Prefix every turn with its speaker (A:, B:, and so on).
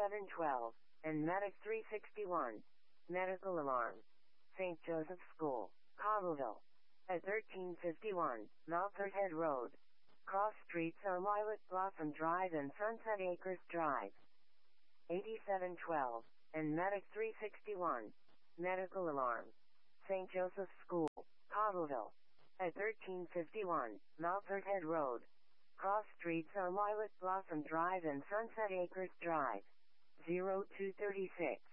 A: 8712, and Medic 361. Medical alarm. St. Joseph's School, Cobbleville. At 1351, Malpert Head Road. Cross streets are Lilac Blossom Drive and Sunset Acres Drive. 8712, and Medic 361. Medical alarm. St. Joseph's School, Cobbleville. At 1351, Malpert Head Road. Cross streets are Lilac Blossom Drive and Sunset Acres Drive. 0236.